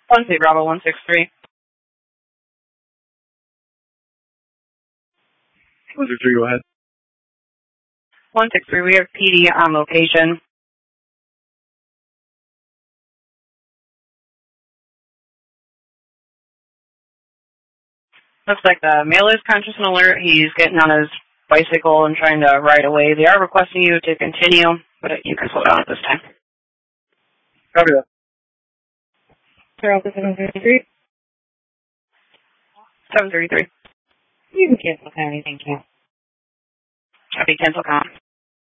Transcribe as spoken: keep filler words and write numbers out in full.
one two Bravo one six three. one six three, go ahead. one six three, we have P D on location. Looks like the male is conscious and alert. He's getting on his bicycle and trying to ride away. They are requesting you to continue, but you can slow down at this time. Copy that. Zero seven thirty-three. seven thirty-three. You can cancel county, thank you. Copy, cancel count.